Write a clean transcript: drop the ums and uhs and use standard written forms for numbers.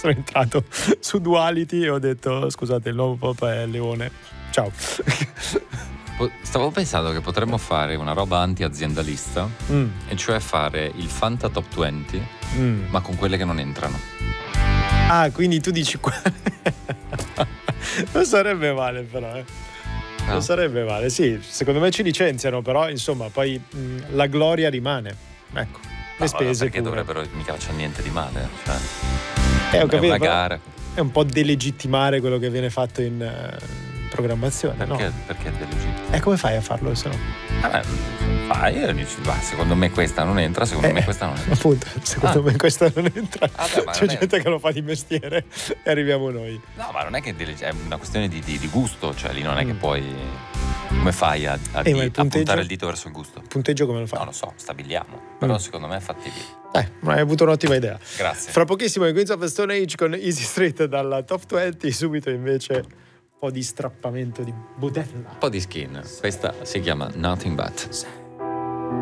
sono entrato su Duality e ho detto scusate, il nuovo pop è Leone, ciao. Stavo pensando che potremmo fare una roba anti-aziendalista, e cioè fare il Fanta Top 20, ma con quelle che non entrano. Ah, quindi tu dici non sarebbe male però, No? Non sarebbe male, sì, secondo me ci licenziano, però insomma poi la gloria rimane, ecco, le spese perché pure. dovrebbero, mica c'è niente di male, cioè, Ho è capito, una però gara. è un po' delegittimare quello che viene fatto in programmazione, Perché, no? perché è delegittimo? E come fai a farlo se no? Fai e dici, secondo me questa non entra, secondo me questa non entra. Appunto, secondo me questa non entra. Vabbè, ma C'è non è- gente che lo fa di mestiere e arriviamo noi. No, ma non è che è una questione di gusto, cioè lì non è che poi... Come fai a ma il punteggio? puntare il dito verso il gusto? Il punteggio come lo fai? Non lo so, stabiliamo, però secondo me è fattibile. Ma hai avuto un'ottima idea. Grazie. Fra pochissimo i Queens of the Stone Age con Easy Street dalla Top 20, subito invece un po' di strappamento di budella. Un po' di skin, questa si chiama Nothing But.